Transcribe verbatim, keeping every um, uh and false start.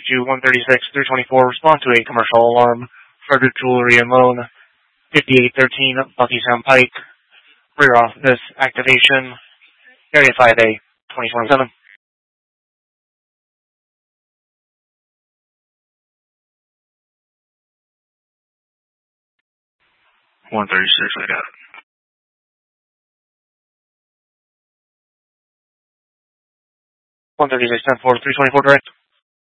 to one thirty-six, three twenty-four, respond to a commercial alarm. Frederick Jewelry and Loan, fifty-eight thirteen, Bucky Sound Pike. Rear office activation. Area five A, twenty twenty-seven. one thirty-six, I got it. one thirty-six, ten four, three twenty-four direct.